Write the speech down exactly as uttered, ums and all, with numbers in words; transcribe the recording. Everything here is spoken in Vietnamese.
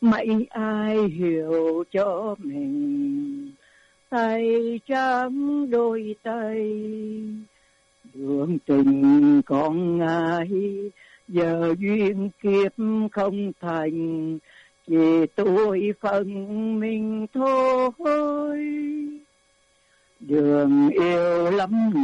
mấy ai hiểu cho mình, tay trắng đôi tay. Đường tình con ai giờ duyên kiếp không thành, chỉ tôi phần mình thôi. Đường yêu lắm